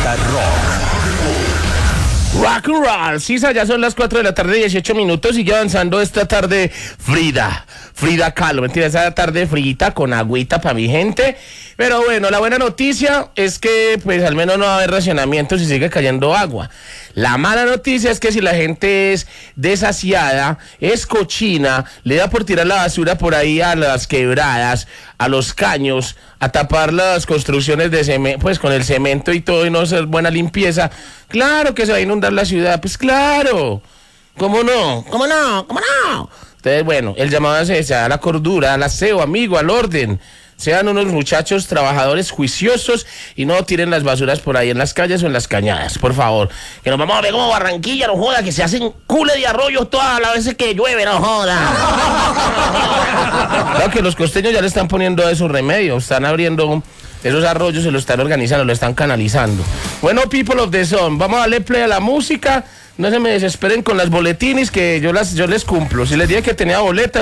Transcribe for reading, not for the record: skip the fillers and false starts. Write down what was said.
Rock and roll, sí, ya son las 4 de la tarde, 18 minutos, sigue avanzando esta tarde Frida Kahlo, mentira, esa tarde frita con agüita para mi gente, pero bueno, la buena noticia es que pues al menos no va a haber racionamiento si sigue cayendo agua. La mala noticia es que si la gente es desasiada, es cochina, le da por tirar la basura por ahí a las quebradas, a los caños, a tapar las construcciones de cemento, pues con el cemento y todo y no hacer buena limpieza, claro que se va a inundar la ciudad, pues claro, ¿cómo no? Entonces bueno, el llamado es a la cordura, al aseo, amigo, al orden. Sean unos muchachos trabajadores juiciosos y no tiren las basuras por ahí en las calles o en las cañadas, por favor. Que nos vamos a ver como Barranquilla, no joda, que se hacen cule de arroyos todas las veces que llueve, no joda. Claro que los costeños ya le están poniendo esos remedios, están abriendo esos arroyos, se lo están organizando, lo están canalizando. Bueno, people of the sun, vamos a darle play a la música. No se me desesperen con las boletines que yo les cumplo. Si les dije que tenía boletas,